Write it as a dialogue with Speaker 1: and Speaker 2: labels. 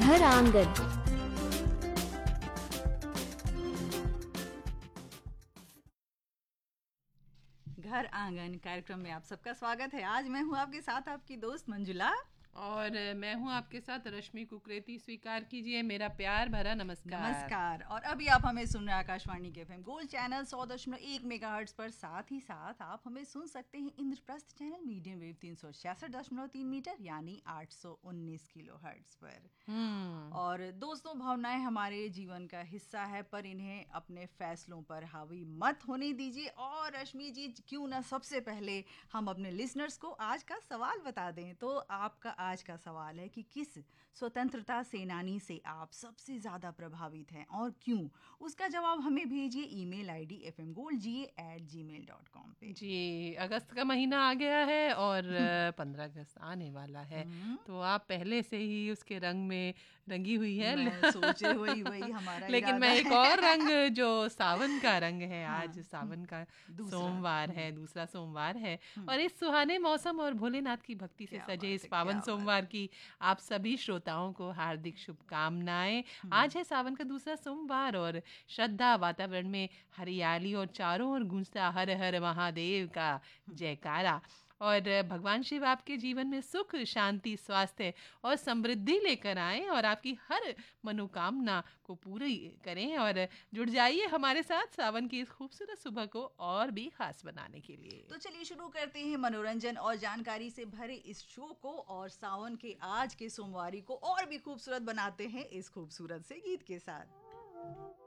Speaker 1: घर आंगन।
Speaker 2: घर आंगन कार्यक्रम में आप सबका स्वागत है। आज मैं हूँ आपके साथ आपकी दोस्त मंजुला
Speaker 3: और मैं हूँ आपके साथ रश्मि कुकरेती। स्वीकार कीजिए मेरा प्यार भरा नमस्कार।
Speaker 2: नमस्कार। और अभी आप हमें सुन रहे हैं आकाशवाणी के एफएम गोल्ड चैनल 100.1 मेगाहर्ट्ज पर। साथ ही साथ आप हमें सुन सकते हैं Indraprastha channel medium wave 366.3 metre यानी 819 किलोहर्ट्ज पर। और दोस्तों, भावनाएं हमारे जीवन का हिस्सा है, पर इन्हें अपने फैसलों पर हावी मत होने दीजिए। और रश्मि जी, क्यों ना सबसे पहले हम अपने लिसनर्स को आज का सवाल बता दें। तो आपका आज का सवाल है कि किस स्वतंत्रता सेनानी से आप सबसे ज़्यादा प्रभावित हैं और क्यों? उसका जवाब हमें भेजिए ईमेल आईडी fmgoldga@gmail.com पे।
Speaker 3: जी, अगस्त का महीना आ गया है और 15 अगस्त आने वाला है, तो आप पहले से ही उसके रंग में रंगी हुई है।
Speaker 2: मैं सोचे वही हमारा
Speaker 3: लेकिन मैं एक और रंग जो सावन का रंग है, आज सावन का सोमवार है, दूसरा सोमवार है, और इस सुहाने मौसम और भोलेनाथ की भक्ति से सजे इस पावन सोमवार की आप सभी श्रोताओं को हार्दिक शुभकामनाएं। आज है सावन का दूसरा सोमवार और श्रद्धा वातावरण में हरियाली और चारों ओर गूंजता हर हर महादेव का जयकारा। और भगवान शिव आपके जीवन में सुख, शांति, स्वास्थ्य और समृद्धि लेकर आएं और आपकी हर मनोकामना को पूरी करें। और जुड़ जाइए हमारे साथ सावन की इस खूबसूरत सुबह को और भी खास बनाने के लिए।
Speaker 2: तो चलिए शुरू करते हैं मनोरंजन और जानकारी से भरे इस शो को, और सावन के आज के सोमवारी को और भी खूबसूरत बनाते हैं इस खूबसूरत से गीत के साथ।